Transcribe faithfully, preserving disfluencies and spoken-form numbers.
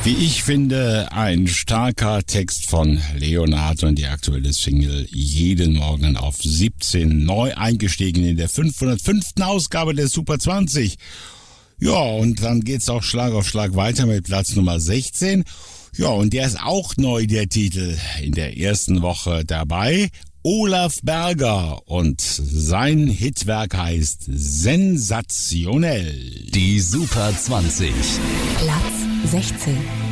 Wie ich finde, ein starker Text von Leonhard und die aktuelle Single jeden Morgen auf siebzehn, neu eingestiegen in der fünfhundertfünften Ausgabe der Super zwanzig. Ja, und dann geht's auch Schlag auf Schlag weiter mit Platz Nummer sechzehn. Ja, und der ist auch neu, der Titel, in der ersten Woche dabei. Olaf Berger und sein Hitwerk heißt Sensationell. Die Super zwanzig. Platz sechzehn.